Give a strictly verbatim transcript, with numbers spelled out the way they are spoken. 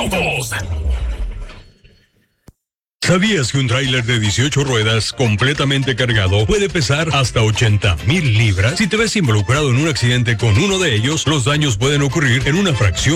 autos. ¿Sabías que un tráiler de dieciocho ruedas completamente cargado puede pesar hasta ochenta mil libras? Si te ves involucrado en un accidente con uno de ellos, los daños pueden ocurrir en una fracción